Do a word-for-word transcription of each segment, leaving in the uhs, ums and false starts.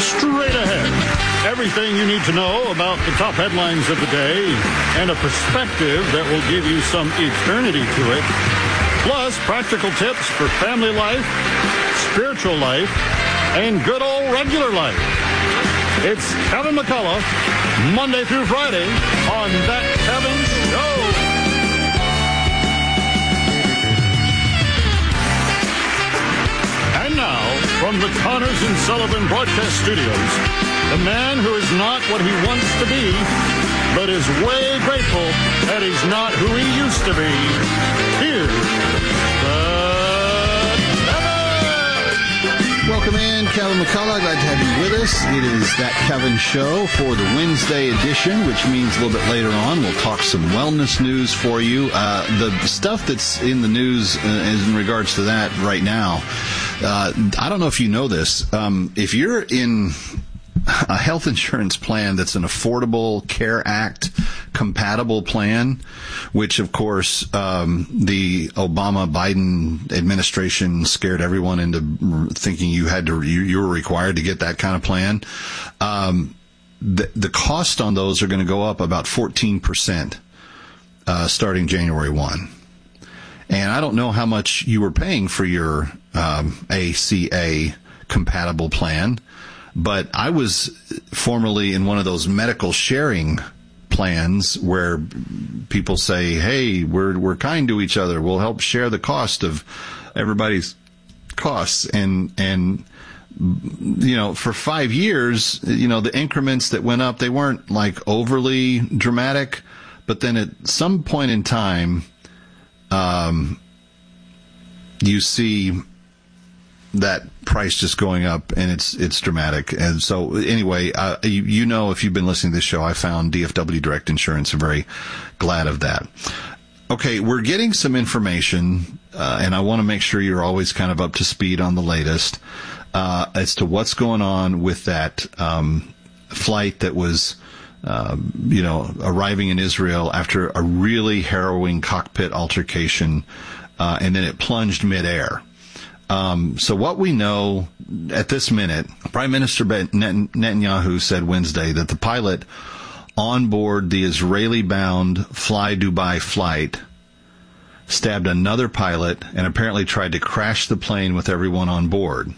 straight ahead. Everything you need to know about the top headlines of the day and a perspective that will give you some eternity to it. Plus, practical tips for family life, spiritual life, and good old regular life. It's Kevin McCullough, Monday through Friday on That Kevin Show. And now, from the Connors and Sullivan Broadcast Studios, the man who is not what he wants to be, but is way grateful that he's not who he used to be. Here's the Kevin! Welcome in, Kevin McCullough. Glad to have you with us. It is That Kevin Show for the Wednesday edition, which means a little bit later on we'll talk some wellness news for you. Uh, the stuff that's in the news uh, is in regards to that right now. Uh, I don't know if you know this. Um, if you're in a health insurance plan that's an Affordable Care Act compatible plan, which of course um, the Obama-Biden administration scared everyone into thinking you had to, you, you were required to get that kind of plan. Um, the, the cost on those are going to go up about fourteen percent uh, starting January first. And I don't know how much you were paying for your um, A C A compatible plan, but I was formerly in one of those medical sharing plans where people say, hey, we're we're kind to each other. We'll help share the cost of everybody's costs. And, and you know, for five years, you know, the increments that went up, they weren't like overly dramatic. But then at some point in time, um, you see that price just going up, and it's it's dramatic. And so anyway, uh, you, you know, if you've been listening to this show, I found D F W Direct Insurance. I'm very glad of that. Okay, we're getting some information, uh, and I want to make sure you're always kind of up to speed on the latest uh, as to what's going on with that um, flight that was, uh, you know, arriving in Israel after a really harrowing cockpit altercation, uh, and then it plunged midair. Um, so what we know at this minute, Prime Minister Netanyahu said Wednesday that the pilot on board the Israeli-bound Fly Dubai flight stabbed another pilot and apparently tried to crash the plane with everyone on board.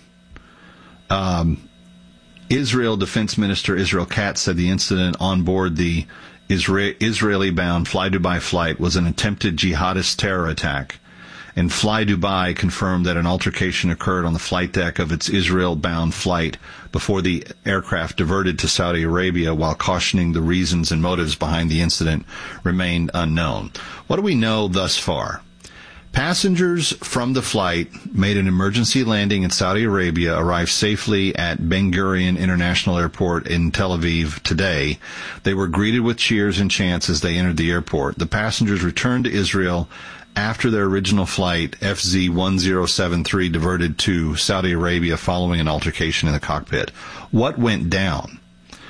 Um, Israel Defense Minister Israel Katz said the incident on board the Isra- Israeli-bound Fly Dubai flight was an attempted jihadist terror attack. And Fly Dubai confirmed that an altercation occurred on the flight deck of its Israel-bound flight before the aircraft diverted to Saudi Arabia, while cautioning the reasons and motives behind the incident remained unknown. What do we know thus far? Passengers from the flight made an emergency landing in Saudi Arabia, arrived safely at Ben Gurion International Airport in Tel Aviv today. They were greeted with cheers and chants as they entered the airport. The passengers returned to Israel after their original flight, F Z one zero seven three, diverted to Saudi Arabia following an altercation in the cockpit. What went down?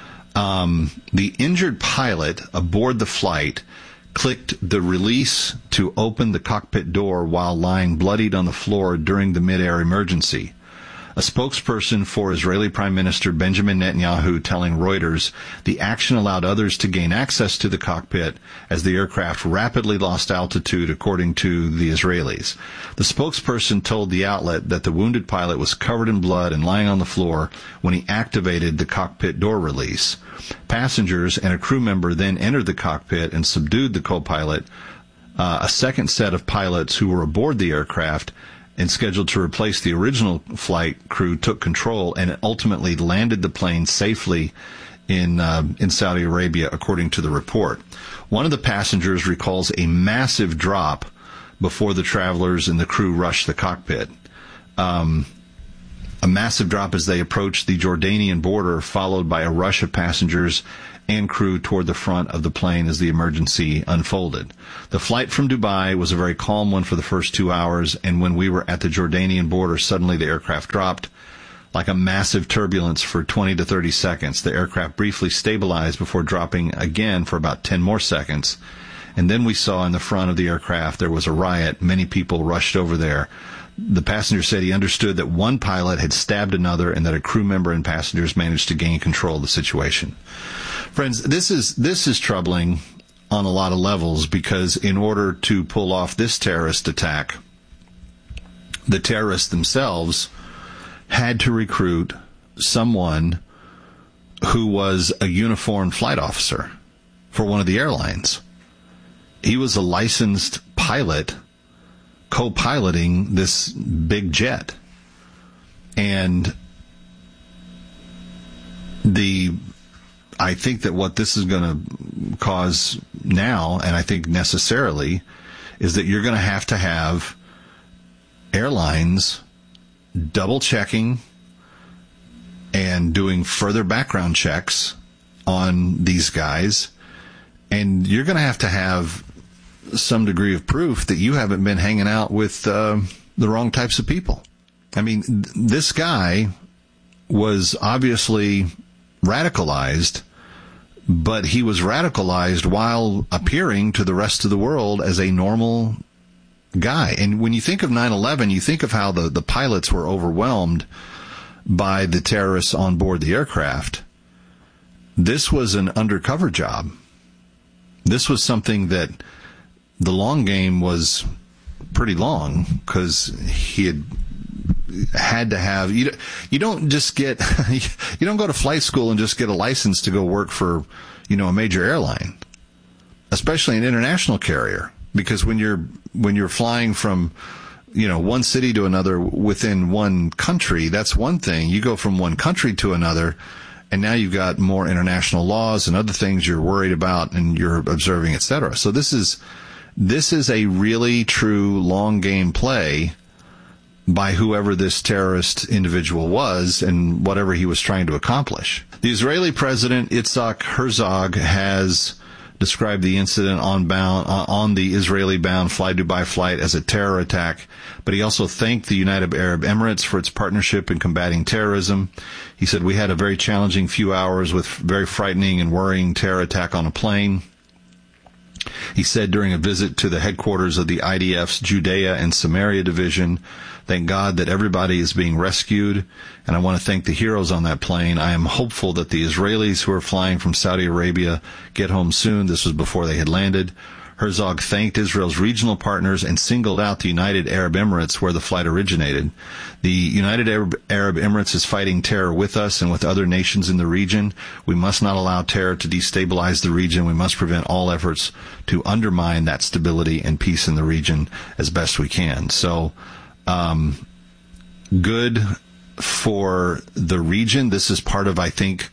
Um, the injured pilot aboard the flight clicked the release to open the cockpit door while lying bloodied on the floor during the mid-air emergency. A spokesperson for Israeli Prime Minister Benjamin Netanyahu telling Reuters the action allowed others to gain access to the cockpit as the aircraft rapidly lost altitude, according to the Israelis. The spokesperson told the outlet that the wounded pilot was covered in blood and lying on the floor when he activated the cockpit door release. Passengers and a crew member then entered the cockpit and subdued the co-pilot. Uh, a second set of pilots who were aboard the aircraft and scheduled to replace the original flight crew took control and ultimately landed the plane safely in uh, in Saudi Arabia, according to the report. One of the passengers recalls a massive drop before the travelers and the crew rushed the cockpit. Um, a massive drop as they approached the Jordanian border, followed by a rush of passengers and crew toward the front of the plane as the emergency unfolded. The flight from Dubai was a very calm one for the first two hours, and when we were at the Jordanian border, suddenly the aircraft dropped like a massive turbulence for twenty to thirty seconds. The aircraft briefly stabilized before dropping again for about ten more seconds. And then we saw in the front of the aircraft there was a riot. Many people rushed over there. The passenger said he understood that one pilot had stabbed another and that a crew member and passengers managed to gain control of the situation. Friends, this is this is troubling on a lot of levels, because in order to pull off this terrorist attack, the terrorists themselves had to recruit someone who was a uniformed flight officer for one of the airlines. He was a licensed pilot co-piloting this big jet. And the I think that what this is going to cause now, and I think necessarily, is that you're going to have to have airlines double checking and doing further background checks on these guys. And you're going to have to have some degree of proof that you haven't been hanging out with uh, the wrong types of people. I mean, th- this guy was obviously radicalized, but he was radicalized while appearing to the rest of the world as a normal guy. And when you think of nine eleven, you think of how the, the pilots were overwhelmed by the terrorists on board the aircraft. This was an undercover job. This was something that the long game was pretty long, because he had had to have, you, you don't just get, you don't go to flight school and just get a license to go work for, you know, a major airline, especially an international carrier. Because when you're, when you're flying from, you know, one city to another within one country, that's one thing. You go from one country to another, and now you've got more international laws and other things you're worried about and you're observing, et cetera. So this is, this is a really true long game play by whoever this terrorist individual was and whatever he was trying to accomplish. The Israeli president, Yitzhak Herzog, has described the incident on bound, uh, on the Israeli-bound Fly Dubai flight as a terror attack, but he also thanked the United Arab Emirates for its partnership in combating terrorism. He said, "We had a very challenging few hours with very frightening and worrying terror attack on a plane." He said during a visit to the headquarters of the I D F's Judea and Samaria division, "Thank God that everybody is being rescued, and I want to thank the heroes on that plane. I am hopeful that the Israelis who are flying from Saudi Arabia get home soon." This was before they had landed. Herzog thanked Israel's regional partners and singled out the United Arab Emirates, where the flight originated. "The United Arab, Arab Emirates is fighting terror with us and with other nations in the region. We must not allow terror to destabilize the region. We must prevent all efforts to undermine that stability and peace in the region as best we can." So, um, good for the region. This is part of, I think,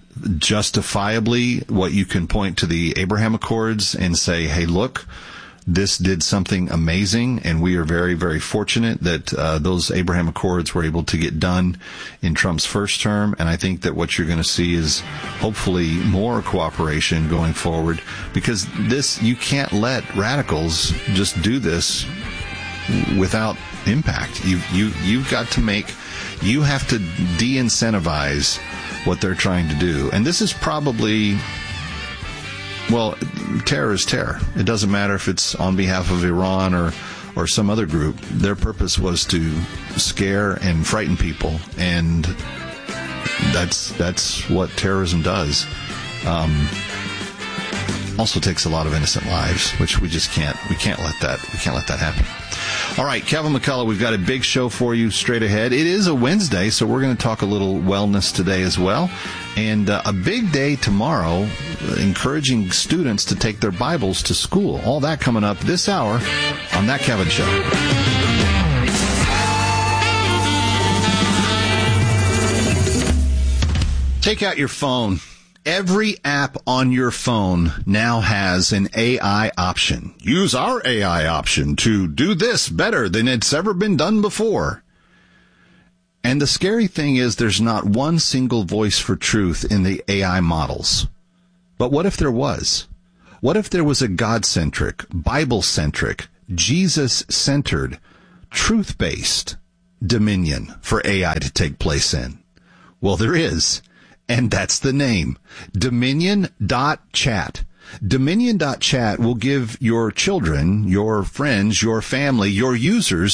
justifiably what you can point to the Abraham Accords and say, hey, look, this did something amazing, and we are very, very fortunate that uh, those Abraham Accords were able to get done in Trump's first term. And I think that what you're going to see is hopefully more cooperation going forward, because this, you can't let radicals just do this without impact. You you you've got to make, you have to de-incentivize what they're trying to do. And this is probably, well, terror is terror. It doesn't matter if it's on behalf of Iran or, or some other group. Their purpose was to scare and frighten people, and that's that's what terrorism does. Um, also takes a lot of innocent lives, which we just can't we can't let that we can't let that happen. All right, Kevin McCullough, we've got a big show for you straight ahead. It is a Wednesday, so we're going to talk a little wellness today as well. And uh, a big day tomorrow, uh, encouraging students to take their Bibles to school. All that coming up this hour on That Kevin Show. Take out your phone. Every app on your phone now has an A I option. Use our A I option to do this better than it's ever been done before. And the scary thing is there's not one single voice for truth in the A I models. But what if there was? What if there was a God-centric, Bible-centric, Jesus-centered, truth-based dominion for A I to take place in? Well, there is. And that's the name, Dominion dot chat. Dominion dot chat will give your children, your friends, your family, your users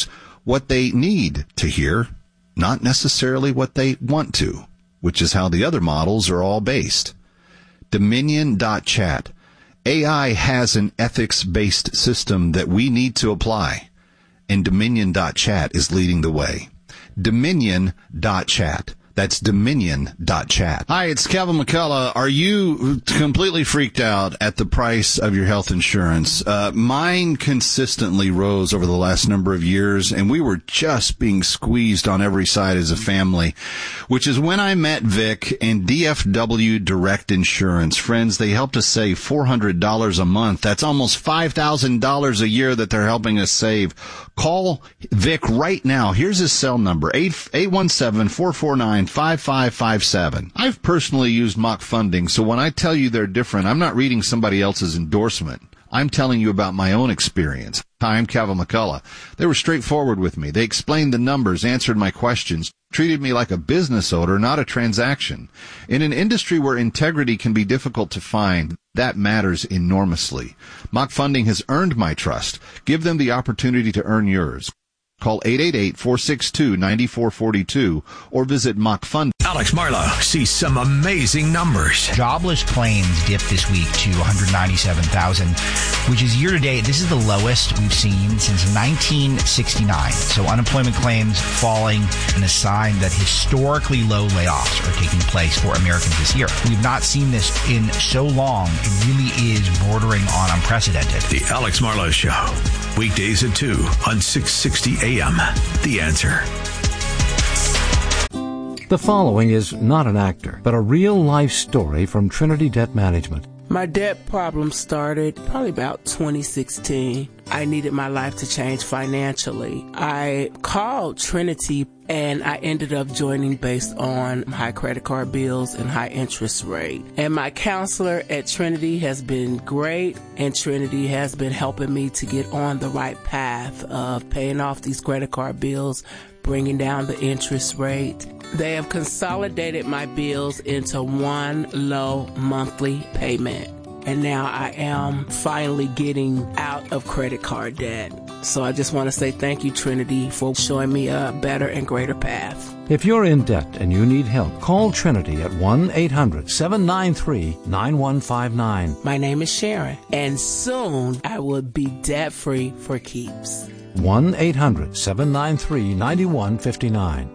what they need to hear, not necessarily what they want to, which is how the other models are all based. Dominion dot chat. A I has an ethics-based system that we need to apply, and Dominion dot chat is leading the way. Dominion dot chat. That's Dominion dot chat. Hi, it's Kevin McCullough. Are you completely freaked out at the price of your health insurance? Uh, mine consistently rose over the last number of years, and we were just being squeezed on every side as a family, which is when I met Vic and D F W Direct Insurance. Friends, they helped us save four hundred dollars a month. That's almost five thousand dollars a year that they're helping us save. Call Vic right now. Here's his cell number, eight one seven, four four nine, five five five seven. I've personally used Mock Funding, so when I tell you they're different, I'm not reading somebody else's endorsement. I'm telling you about my own experience. Hi, I'm Kevin McCullough. They were straightforward with me. They explained the numbers, answered my questions, treated me like a business owner, not a transaction. In an industry where integrity can be difficult to find, that matters enormously. Mock Funding has earned my trust. Give them the opportunity to earn yours. Call eight eight eight, four six two, nine four four two or visit Mock Funding. Alex Marlow sees some amazing numbers. Jobless claims dipped this week to one hundred ninety-seven thousand, which is year to date. This is the lowest we've seen since nineteen sixty-nine. So unemployment claims falling, and a sign that historically low layoffs are taking place for Americans this year. We've not seen this in so long. It really is bordering on unprecedented. The Alex Marlow Show, weekdays at two on six sixty A M. The Answer. The following is not an actor, but a real-life story from Trinity Debt Management. My debt problem started probably about twenty sixteen. I needed my life to change financially. I called Trinity and I ended up joining based on high credit card bills and high interest rate. And my counselor at Trinity has been great, and Trinity has been helping me to get on the right path of paying off these credit card bills, bringing down the interest rate. They have consolidated my bills into one low monthly payment. And now I am finally getting out of credit card debt. So I just want to say thank you, Trinity, for showing me a better and greater path. If you're in debt and you need help, call Trinity at one eight hundred, seven nine three, nine one five nine. My name is Sharon, and soon I will be debt-free for keeps. one eight hundred, seven nine three, nine one five nine.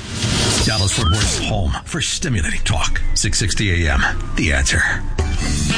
Dallas Fort Worth's home for stimulating talk. six sixty A M. The Answer.